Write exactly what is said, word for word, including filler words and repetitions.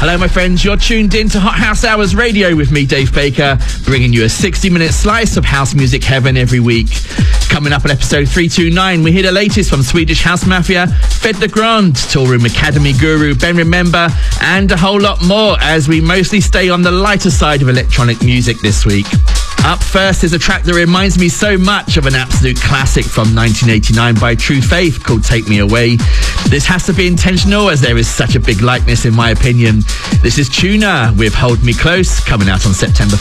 Hello, my friends. You're tuned in to Hot House Hours Radio with me, Dave Baker, bringing you a sixty-minute slice of house music heaven every week. Coming up on episode three twenty-nine, we hear the latest from Swedish House Mafia, Fed the Grand, Toolroom Academy guru Ben Remember, and a whole lot more as we mostly stay on the lighter side of electronic music this week. Up first is a track that reminds me so much of an absolute classic from nineteen eighty-nine by True Faith called Take Me Away. This has to be intentional as there is such a big likeness in my opinion. This is Tuna with Hold Me Close, coming out on September